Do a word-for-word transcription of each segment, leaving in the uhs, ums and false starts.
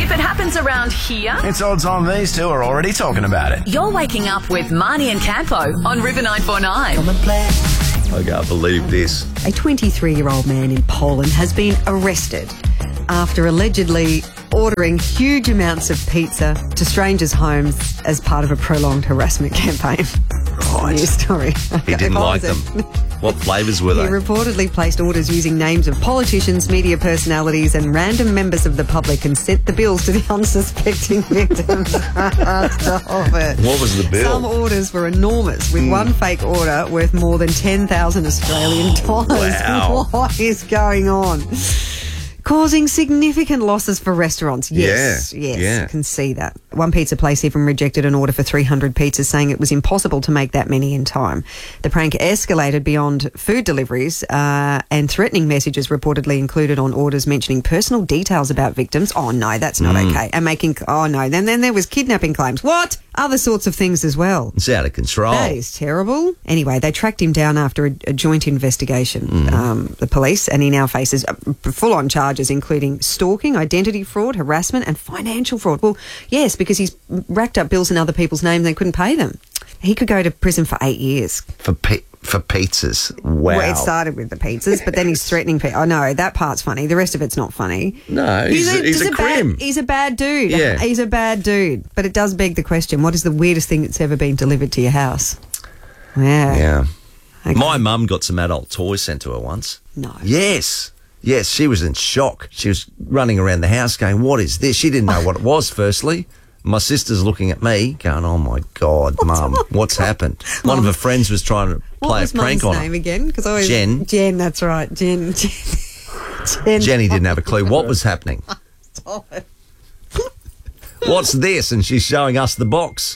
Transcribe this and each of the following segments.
If it happens around here, It's odds on these two are already talking about it. you're waking up with Marnie and Campo on River nine four nine. I can't believe this. A twenty-three-year-old man in Poland has been arrested after allegedly ordering huge amounts of pizza to strangers' homes as part of a prolonged harassment campaign. Right. News story. He didn't What like was them. it? What flavours were He they? reportedly placed orders using names of politicians, media personalities and random members of the public and sent the bills to the unsuspecting victims. Stop it. What was the bill? Some orders were enormous, with one fake order worth more than ten thousand Australian dollars. Wow. What is going on? Causing significant losses for restaurants. Yes, Yeah, yes, yeah. I can see that. One pizza place even rejected an order for three hundred pizzas, saying it was impossible to make that many in time. The prank escalated beyond food deliveries uh, and threatening messages reportedly included on orders mentioning personal details about victims. Oh, no, that's not Mm. okay. And making, oh, no. Then, then there was kidnapping claims. What? Other sorts of things as well. It's out of control. That is terrible. Anyway, they tracked him down after a, a joint investigation, Mm. um, the police, and he now faces uh, full-on charges, including stalking, identity fraud, harassment and financial fraud. Well, yes, because he's racked up bills in other people's names and they couldn't pay them. He could go to prison for eight years. For pi- for pizzas. Wow. Well, it started with the pizzas, but then he's threatening people. Oh, no, that part's funny. The rest of it's not funny. No, he's a- he's a crim. Bad, he's a bad dude. Yeah. He's a bad dude. But it does beg the question, what is the weirdest thing that's ever been delivered to your house? Yeah. Yeah. Okay. My mum got some adult toys sent to her once. No. Yes. Yes, she was in shock. She was running around the house going, what is this? She didn't know what it was, firstly. My sister's looking at me going, oh, my God, Mum, what's happened? One of her friends was trying to What play was a prank Mum's on name her. again? Because I always Jen. Jen, that's right. Jen. Jen. Jen. Jenny didn't have a clue what was happening. Stop it. What's this? And she's showing us the box.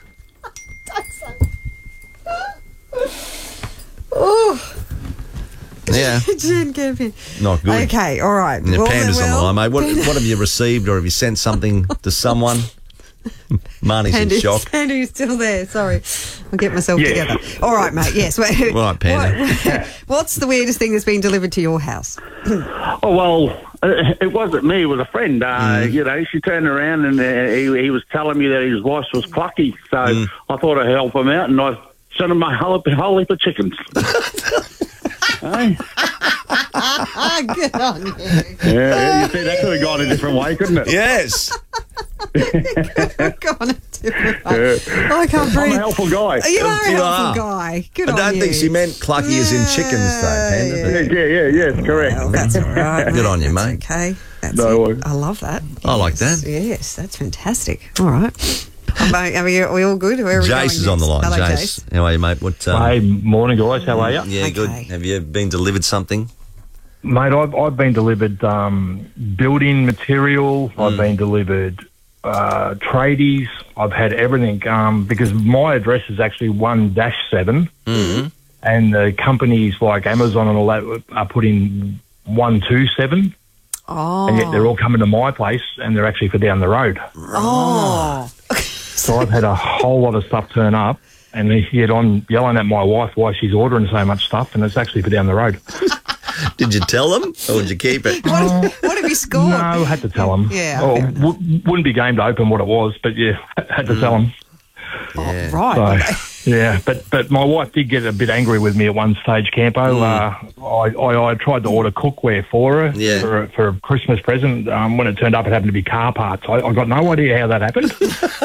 Oh, Yeah, Jen Campion. not good. Okay, all right. And the Well, panda's on the well, line, mate. What, what have you received, or have you sent something to someone? Marnie's in Panda's, shock. Panda's still there. Sorry. I'll get myself Yeah. together. All right, mate. Yes. Right, Right, Panda. What, what's the weirdest thing that's been delivered to your house? Oh, well, uh, it wasn't me. It was a friend. Uh, You know, she turned around and uh, he, he was telling me that his wife was clucky. So I thought I'd help him out and I sent him a whole, whole heap of chickens. Hey? Good on you. Yeah, you see, that could have gone a different way, couldn't it? Yes. Go on a different way. Oh, I can't I'm breathe. a helpful guy. You are a You helpful are. guy. Good I on don't you. think she meant clucky as in chickens, though, Panda. Yeah, yeah, yeah, yes, correct. Well, that's all right. Good mate. on you, That's mate. Okay. That's No it. worries. I love that. I like Yes, that. Yes, that's fantastic. All right. Are we, are we all good? Where are we going Jace is on the next? line. Hello, Jace, how are you, mate? What? Um, Hey, morning guys, how are you? Yeah, good. Okay. Have you been delivered something? Mate, I've, I've been delivered um, building material, I've been delivered uh, tradies, I've had everything um, because my address is actually one dash seven Mm-hmm. and the companies like Amazon and all that are putting one two seven Oh. and yet they're all coming to my place and they're actually for down the road. Oh. So I've had a whole lot of stuff turn up and yet I'm yelling at my wife why she's ordering so much stuff and it's actually for down the road. Did you tell them, or did you keep it? What, what have you scored? No, I had to tell them. Yeah, Oh, fair enough. w- wouldn't be game to open what it was, but yeah, had to tell them. Yeah. Right. So, yeah, but but my wife did get a bit angry with me at one stage, Campo. Uh, I, I I tried to order cookware for her Yeah. for, a, for a Christmas present. Um, when it turned up, it happened to be car parts. I, I got no idea how that happened.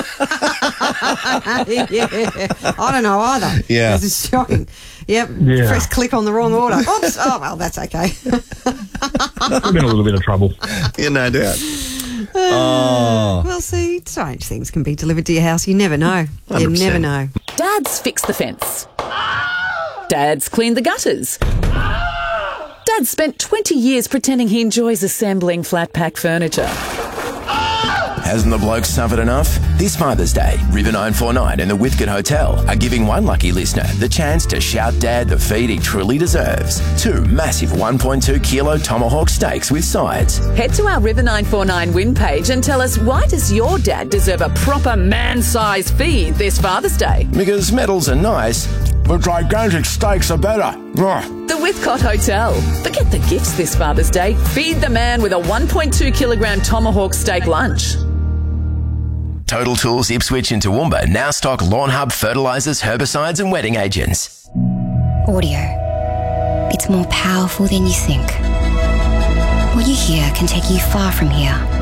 Yeah. I don't know either. Yeah. This is shocking. Yep. Yeah. Press click on the wrong order. Oops. Oh, well, that's okay. I've been in a little bit of trouble. Yeah, no doubt. Oh, Well, see, strange things can be delivered to your house. You never know. You one hundred percent. never know. Dad's fixed the fence. Dad's cleaned the gutters. Dad spent twenty years pretending he enjoys assembling flat pack furniture. Hasn't the bloke suffered enough? This Father's Day, River nine four nine and the Whitcote Hotel are giving one lucky listener the chance to shout Dad the feed he truly deserves. Two massive one point two kilo tomahawk steaks with sides. Head to our River nine four nine win page and tell us, why does your dad deserve a proper man-sized feed this Father's Day? Because medals are nice, but gigantic steaks are better. Ugh. The Whitcott Hotel. Forget the gifts this Father's Day. Feed the man with a one point two kilogram tomahawk steak lunch. Total Tools Ipswich and Toowoomba now stock Lawn Hub fertilisers, herbicides and wetting agents. Audio. It's more powerful than you think. What you hear can take you far from here.